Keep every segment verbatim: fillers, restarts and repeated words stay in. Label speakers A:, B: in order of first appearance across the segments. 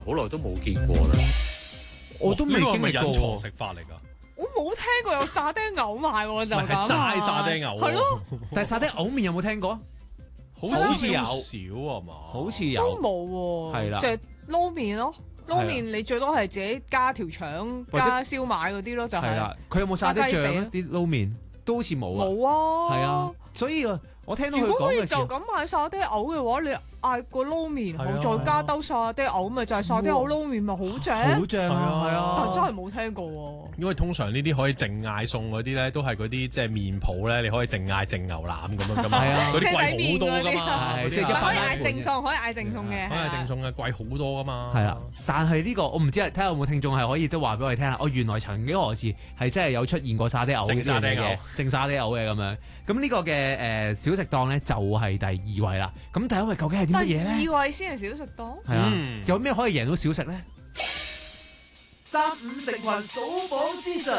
A: 好耐都冇見過啦。
B: 我都未經歷過。
C: 呢個係咪隱藏食法嚟㗎？
D: 我冇聽過有沙爹牛賣喎，就
C: 唔係係齋沙爹牛喎。
D: 係咯，
B: 但係沙爹牛麵有冇聽過？
C: 好
B: 似有
C: 少啊嘛，
B: 好似有
D: 都冇喎。
B: 係啦
D: 就係撈麵咯，撈
B: 係
D: 麵你最多係自己加條腸、
B: 或者
D: 加燒賣嗰啲咯，就係。
B: 係啦，佢有冇沙爹醬咧？
D: 加
B: 啲撈麵都好似冇啊。
D: 冇啊。
B: 係啊，所以啊，我聽到佢
D: 如果可以
B: 講嘅時候，
D: 就咁買沙爹牛嘅話，你嗌個撈麵，
C: 係啊
D: 我再加兜沙爹牛，咪就係沙爹牛撈麵，咪好正。
B: 好正啊，係
D: 但
B: 啊
D: 係，真係冇聽過喎。
C: 因為通常呢啲可以淨嗌餸嗰啲咧，都係嗰啲即係麵鋪咧，你可以淨嗌淨牛腩咁樣噶嘛，
B: 係啊
C: 嗰啲貴好多噶嘛，嗰啲
B: 係即係一百
D: 可以
B: 蚊一盤
D: 嗌正餸，可以嗌正餸嘅。
C: 可以嗌正餸嘅貴好多噶嘛。
B: 係啦，但係呢個我唔知，睇下有冇聽眾係可以都話俾我哋聽下。我原來曾幾何時係真係有出現過沙爹牛
C: 正沙爹牛
B: 嘅，正沙爹牛嘅咁樣。咁呢個嘅誒小食檔咧就係第二位啦。咁第一位究竟係啲乜嘢
D: 第
B: 咧？
D: 二位先係小食檔。
B: 係啊
C: 嗯，
B: 有咩可以贏到小食咧？
E: 三五食群數榜之神，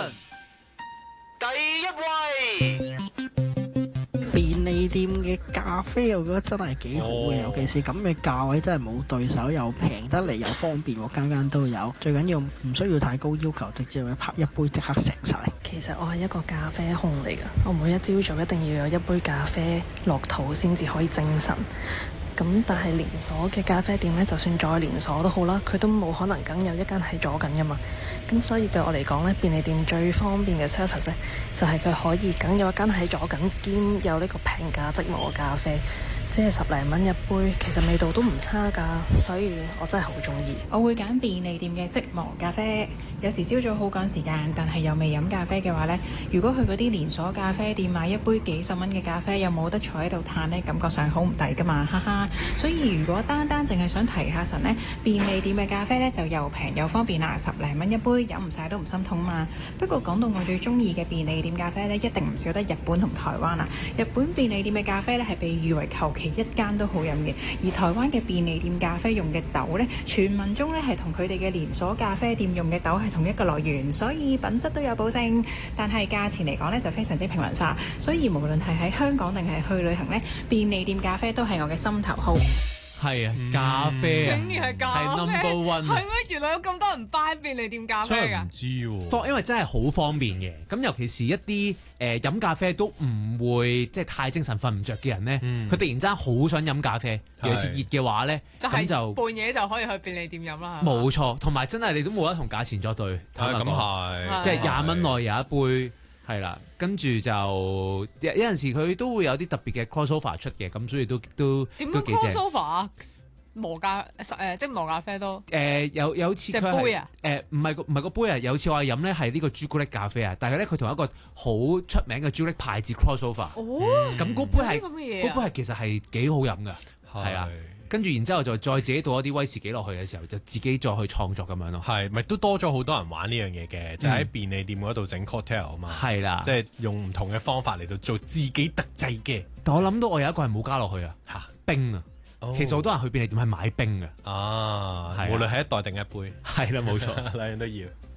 E: 第一位。
F: 便利店嘅咖啡，我覺得真係幾好嘅，
C: 哦
F: 尤其是咁嘅價位真係冇對手，又平得嚟又方便喎，間間都有。最緊要唔需要太高要求，直接去拍一杯即刻食晒。
G: 其實我係一個咖啡控嚟㗎，我每一朝早一定要有一杯咖啡落肚先至可以精神。咁但係連鎖嘅咖啡店呢，就算再連鎖都好啦，佢都冇可能梗有一間係左近㗎嘛。咁所以對我嚟講呢，便利店最方便嘅 service 呢，就係佢可以梗有一間喺左近，兼有呢個平價即磨嘅咖啡，即係十零蚊一杯，其實味道都唔差㗎，所以我真係好中意。
H: 我會揀便利店嘅即磨咖啡。有時朝早好趕時間，但係又未飲咖啡嘅話呢，如果去嗰啲連鎖咖啡店買一杯幾十蚊嘅咖啡，又冇得坐喺度嘆呢，感覺上好唔抵噶嘛，哈哈。所以如果單單淨係想提下神呢，便利店嘅咖啡呢就又平又方便啦，十零蚊一杯，飲唔晒都唔心痛嘛。不過講到我最中意嘅便利店咖啡呢，一定唔少得日本同台灣啦。日本便利店嘅咖啡呢係被譽為求其一間都好飲嘅，而台灣嘅便利店咖啡用嘅豆呢，傳聞中呢係同佢哋嘅連鎖咖啡店用嘅豆係同一個來源，所以品質都有保證。但係價錢嚟講呢，就非常之平民化，所以無論係喺香港定係去旅行呢，便利店咖啡都係我嘅心頭好。
B: 係啊，咖啡啊，
D: 竟然係咖啡，
B: 係 number one
D: 係咩？原來有咁多人 buy 便利店咖啡㗎
C: 真係唔。知喎。
B: 方因為真係好方便嘅，咁尤其是一啲誒飲咖啡都唔會即係太精神瞓唔着嘅人咧，佢、
C: 嗯
B: 突然之間好想飲咖啡，
C: 係
B: 尤其是熱嘅話咧，
D: 就係
B: 咁就
D: 半夜就可以去便利店飲啦。係嘛
B: 冇錯，同埋真係你都冇得同價錢作對，坦白
C: 咁
B: 講
C: 係，
B: 即係廿蚊內有一杯。係啦，跟住就有有陣時佢都會有啲特別嘅 crossover 出嘅，咁所以都都
D: 點樣
B: 都幾正。
D: crossover 啊？磨咖誒即係磨咖啡都
B: 誒、呃、有有次佢
D: 隻杯啊
B: 誒唔係個唔係個杯啊，有次我係飲咧係呢個朱古力咖啡啊，但係咧佢同一個好出名嘅朱古力牌子 crossover，
D: 哦，
B: 咁嗰杯係
D: 有啲咁嘅嘢啊
B: 嗰杯係其實係幾好飲噶，係啊，跟住然之後就再自己倒一啲威士忌落去嘅時候，就自己再去創作咁樣咯。
C: 係咪都多咗好多人玩呢樣嘢嘅？就喺便利店嗰度整 cocktail 啊嘛，
B: 係啦，
C: 即係用唔同嘅方法嚟到做自己特製嘅。
B: 但我諗到我有一個係冇加落去啊，
C: 嚇
B: 冰啊，
C: 哦
B: 其實好多人去便利店係買冰嘅，
C: 啊，
B: 係啊
C: 無論係一袋定一杯，
B: 係啦冇錯。
C: 兩樣都要。